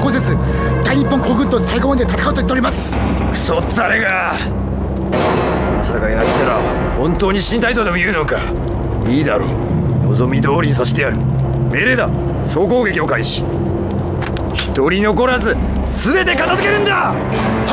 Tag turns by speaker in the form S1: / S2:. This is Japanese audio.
S1: 抗せず大日本皇軍と最後まで戦うと言っております。
S2: クソったれが、まさか奴ら本当に死にたいとでも言うのか。いいだろう、望み通りにさせてやる。命令だ、総攻撃を開始。一人残らず全て片付けるんだ。は